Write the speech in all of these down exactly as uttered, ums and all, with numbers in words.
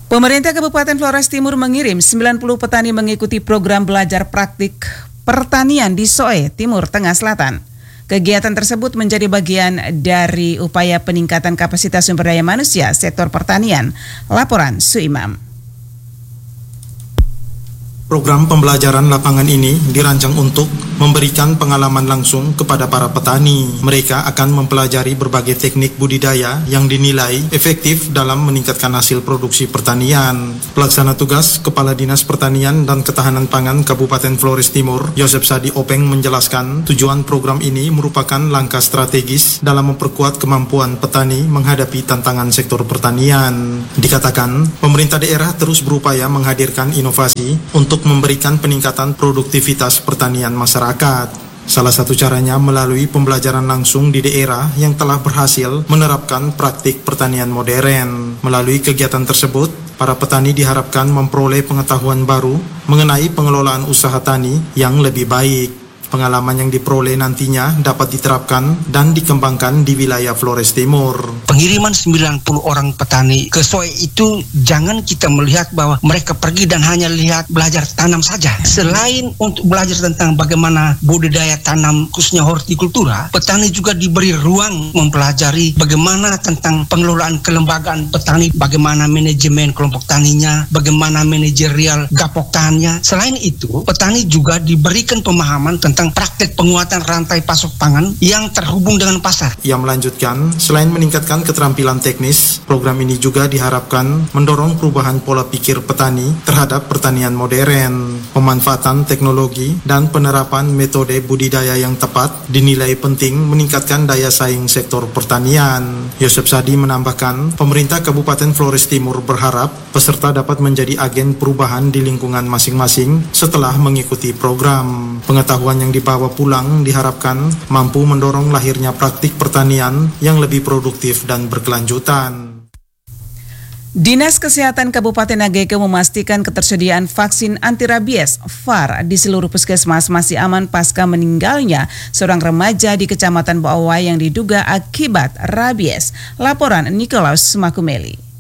Pemerintah Kabupaten Flores Timur mengirim sembilan puluh petani mengikuti program belajar praktik pertanian di Soe, Timur Tengah Selatan. Kegiatan tersebut menjadi bagian dari upaya peningkatan kapasitas sumber daya manusia sektor pertanian. Laporan Suimam. Program pembelajaran lapangan ini dirancang untuk memberikan pengalaman langsung kepada para petani. Mereka akan mempelajari berbagai teknik budidaya yang dinilai efektif dalam meningkatkan hasil produksi pertanian. Pelaksana tugas Kepala Dinas Pertanian dan Ketahanan Pangan Kabupaten Flores Timur, Yosep Sadi Openg menjelaskan tujuan program ini merupakan langkah strategis dalam memperkuat kemampuan petani menghadapi tantangan sektor pertanian. Dikatakan, pemerintah daerah terus berupaya menghadirkan inovasi untuk memberikan peningkatan produktivitas pertanian masyarakat. Salah satu caranya melalui pembelajaran langsung di daerah yang telah berhasil menerapkan praktik pertanian modern. Melalui kegiatan tersebut, para petani diharapkan memperoleh pengetahuan baru mengenai pengelolaan usaha tani yang lebih baik. Pengalaman yang diperoleh nantinya dapat diterapkan dan dikembangkan di wilayah Flores Timur. Pengiriman sembilan puluh orang petani ke Soe itu jangan kita melihat bahwa mereka pergi dan hanya lihat belajar tanam saja. Selain untuk belajar tentang bagaimana budidaya tanam khususnya hortikultura, petani juga diberi ruang mempelajari bagaimana tentang pengelolaan kelembagaan petani, bagaimana manajemen kelompok taninya, bagaimana manajerial gapok taninya. Selain itu, petani juga diberikan pemahaman tentang tentang praktek penguatan rantai pasok pangan yang terhubung dengan pasar. Ia melanjutkan, selain meningkatkan keterampilan teknis, program ini juga diharapkan mendorong perubahan pola pikir petani terhadap pertanian modern. Pemanfaatan teknologi dan penerapan metode budidaya yang tepat dinilai penting meningkatkan daya saing sektor pertanian. Yosep Sadi menambahkan, pemerintah Kabupaten Flores Timur berharap peserta dapat menjadi agen perubahan di lingkungan masing-masing setelah mengikuti program. Pengetahuan yang yang dibawa pulang diharapkan mampu mendorong lahirnya praktik pertanian yang lebih produktif dan berkelanjutan. Dinas Kesehatan Kabupaten Nagekeo memastikan ketersediaan vaksin anti rabies V A R di seluruh puskesmas masih aman pasca meninggalnya seorang remaja di Kecamatan Boawai yang diduga akibat rabies. Laporan Nikolaus Makumeli.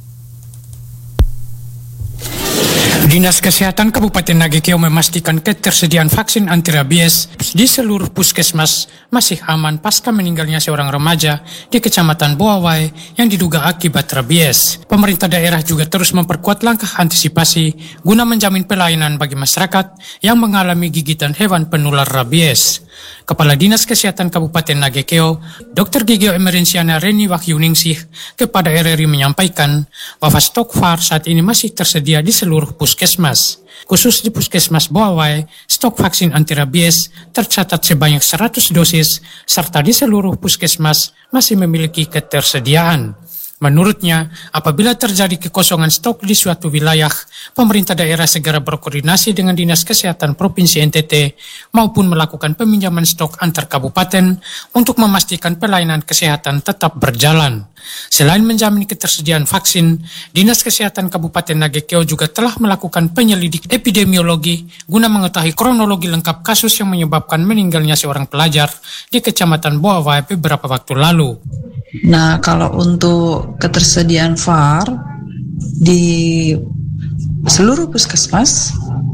Dinas Kesehatan Kabupaten Nagekeo memastikan ketersediaan vaksin anti rabies di seluruh puskesmas masih aman pasca meninggalnya seorang remaja di Kecamatan Boawai yang diduga akibat rabies. Pemerintah daerah juga terus memperkuat langkah antisipasi guna menjamin pelayanan bagi masyarakat yang mengalami gigitan hewan penular rabies. Kepala Dinas Kesehatan Kabupaten Nagekeo, Dokter Gigio Emerensiana Reni Wahyuningsih kepada R R I menyampaikan bahwa stok V A R saat ini masih tersedia di seluruh puskesmas. Khusus di Puskesmas Boawai, stok vaksin anti rabies tercatat sebanyak seratus dosis, serta di seluruh puskesmas masih memiliki ketersediaan. Menurutnya, apabila terjadi kekosongan stok di suatu wilayah, pemerintah daerah segera berkoordinasi dengan Dinas Kesehatan Provinsi N T T maupun melakukan peminjaman stok antar kabupaten untuk memastikan pelayanan kesehatan tetap berjalan. Selain menjamin ketersediaan vaksin, Dinas Kesehatan Kabupaten Nagekeo juga telah melakukan penyelidik epidemiologi guna mengetahui kronologi lengkap kasus yang menyebabkan meninggalnya seorang pelajar di Kecamatan Boawai beberapa waktu lalu. Nah, kalau untuk ketersediaan V A R di seluruh puskesmas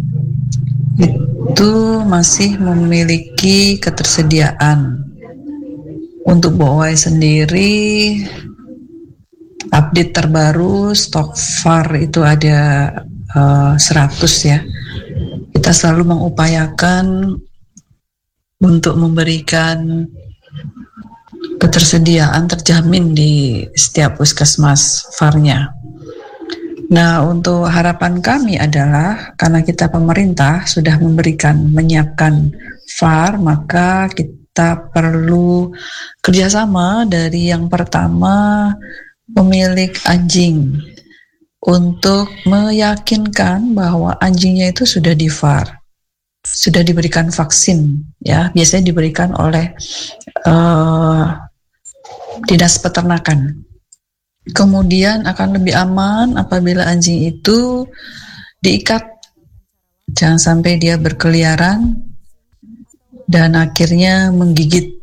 itu masih memiliki ketersediaan. Untuk Boawai sendiri, update terbaru stok V A R itu ada uh, seratus ya. Kita selalu mengupayakan untuk memberikan ketersediaan terjamin di setiap puskesmas V A R-nya. Nah, untuk harapan kami adalah karena kita pemerintah sudah memberikan, menyiapkan V A R, maka kita perlu kerjasama dari yang pertama pemilik anjing untuk meyakinkan bahwa anjingnya itu sudah di V A R, sudah diberikan vaksin, ya biasanya diberikan oleh uh, Dinas Peternakan. Kemudian akan lebih aman apabila anjing itu diikat, jangan sampai dia berkeliaran dan akhirnya menggigit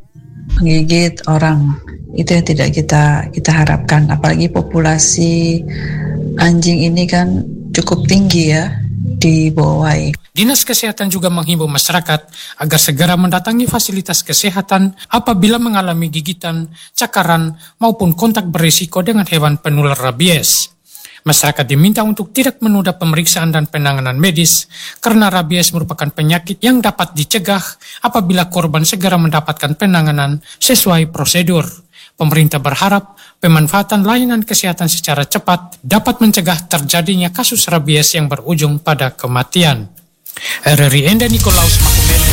menggigit orang. Itu yang tidak kita kita harapkan. Apalagi populasi anjing ini kan cukup tinggi ya di Bowai. Dinas Kesehatan juga menghimbau masyarakat agar segera mendatangi fasilitas kesehatan apabila mengalami gigitan, cakaran, maupun kontak berisiko dengan hewan penular rabies. Masyarakat diminta untuk tidak menunda pemeriksaan dan penanganan medis karena rabies merupakan penyakit yang dapat dicegah apabila korban segera mendapatkan penanganan sesuai prosedur. Pemerintah berharap pemanfaatan layanan kesehatan secara cepat dapat mencegah terjadinya kasus rabies yang berujung pada kematian. R R I Enda Nikolaus Makumene.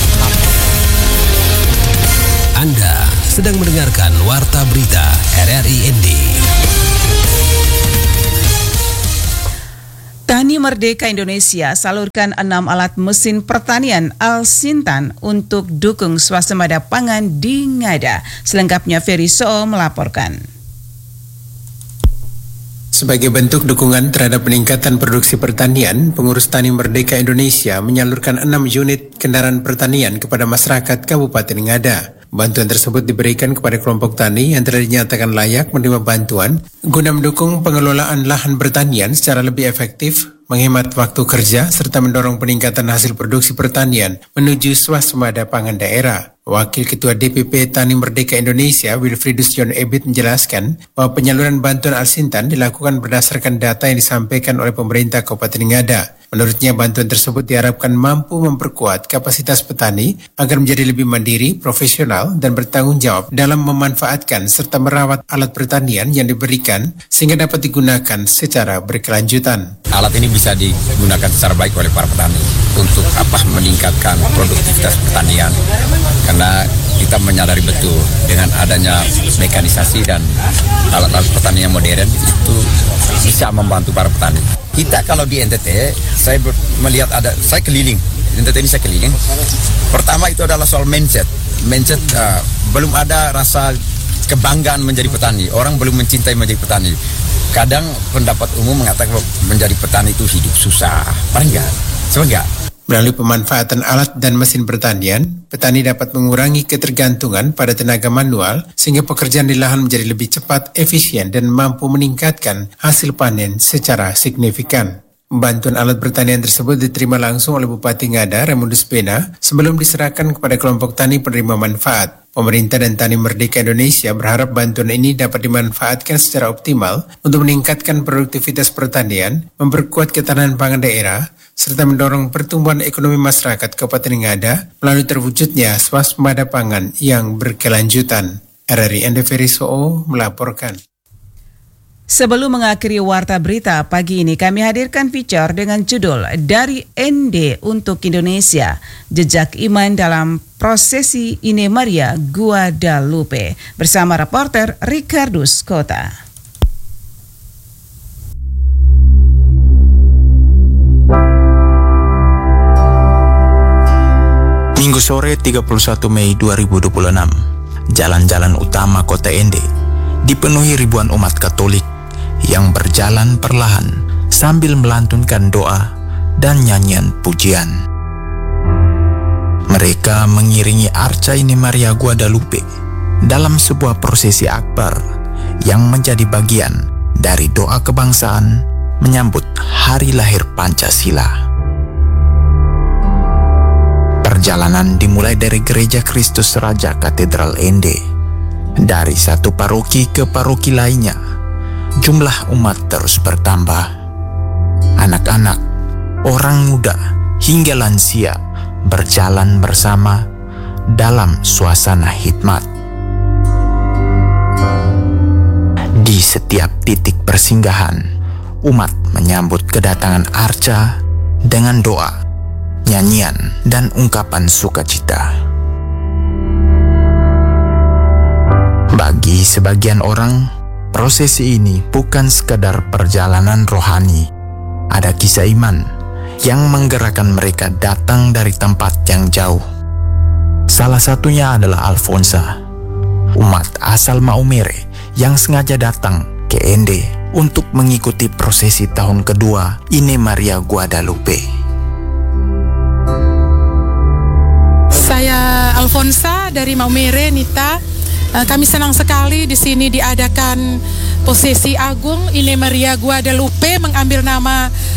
Anda sedang mendengarkan Warta Berita R R I N D. Tani Merdeka Indonesia salurkan enam alat mesin pertanian Al-Sintan untuk dukung swasembada pangan di Ngada. Selengkapnya Ferry Soo melaporkan. Sebagai bentuk dukungan terhadap peningkatan produksi pertanian, Pengurus Tani Merdeka Indonesia menyalurkan enam unit kendaraan pertanian kepada masyarakat Kabupaten Ngada. Bantuan tersebut diberikan kepada kelompok tani yang telah dinyatakan layak menerima bantuan guna mendukung pengelolaan lahan pertanian secara lebih efektif, menghemat waktu kerja, serta mendorong peningkatan hasil produksi pertanian menuju swasembada pangan daerah. Wakil Ketua D P P Tani Merdeka Indonesia, Wilfriedus John Ebit, menjelaskan bahwa penyaluran bantuan Al-Sintan dilakukan berdasarkan data yang disampaikan oleh pemerintah Kabupaten Ngada. Menurutnya, bantuan tersebut diharapkan mampu memperkuat kapasitas petani agar menjadi lebih mandiri, profesional, dan bertanggung jawab dalam memanfaatkan serta merawat alat pertanian yang diberikan sehingga dapat digunakan secara berkelanjutan. Alat ini bisa digunakan secara baik oleh para petani untuk apa meningkatkan produktivitas pertanian, karena kita menyadari betul dengan adanya mekanisasi dan alat-alat pertanian modern itu bisa membantu para petani. Kita kalau di N T T, saya melihat ada, saya keliling, N T T ini saya keliling. Pertama itu adalah soal mindset, mindset uh, belum ada rasa kebanggaan menjadi petani, orang belum mencintai menjadi petani. Kadang pendapat umum mengatakan menjadi petani itu hidup susah, padahal enggak, sebenarnya enggak. Melalui pemanfaatan alat dan mesin pertanian, petani dapat mengurangi ketergantungan pada tenaga manual sehingga pekerjaan di lahan menjadi lebih cepat, efisien, dan mampu meningkatkan hasil panen secara signifikan. Bantuan alat pertanian tersebut diterima langsung oleh Bupati Ngada, Raimundus Pena, sebelum diserahkan kepada kelompok tani penerima manfaat. Pemerintah dan Tani Merdeka Indonesia berharap bantuan ini dapat dimanfaatkan secara optimal untuk meningkatkan produktivitas pertanian, memperkuat ketahanan pangan daerah, serta mendorong pertumbuhan ekonomi masyarakat Kabupaten Ngada melalui terwujudnya swasembada pangan yang berkelanjutan. R R I Enda Ferry Soo melaporkan. Sebelum mengakhiri Warta Berita pagi ini, kami hadirkan feature dengan judul Dari N D untuk Indonesia, Jejak Iman dalam Prosesi Ine Maria Guadalupe, bersama reporter Ricardus Kota. Minggu sore tiga puluh satu Mei dua ribu dua puluh enam, jalan-jalan utama kota Ende dipenuhi ribuan umat Katolik yang berjalan perlahan sambil melantunkan doa dan nyanyian pujian. Mereka mengiringi arca Ine Maria Guadalupe dalam sebuah prosesi akbar yang menjadi bagian dari doa kebangsaan menyambut hari lahir Pancasila. Perjalanan dimulai dari Gereja Kristus Raja Katedral Ende. Dari satu paroki ke paroki lainnya, jumlah umat terus bertambah. Anak-anak, orang muda, hingga lansia berjalan bersama dalam suasana hikmat. Di setiap titik persinggahan, umat menyambut kedatangan arca dengan doa, nyanyian, dan ungkapan sukacita. Bagi sebagian orang, prosesi ini bukan sekadar perjalanan rohani. Ada kisah iman yang menggerakkan mereka datang dari tempat yang jauh. Salah satunya adalah Alfonsa, umat asal Maumere yang sengaja datang ke Ende untuk mengikuti prosesi tahun kedua Ine Maria Guadalupe. Saya Alfonsa dari Maumere, Nita. Kami senang sekali di sini diadakan Posisi Agung Ine Maria Guadalupe mengambil nama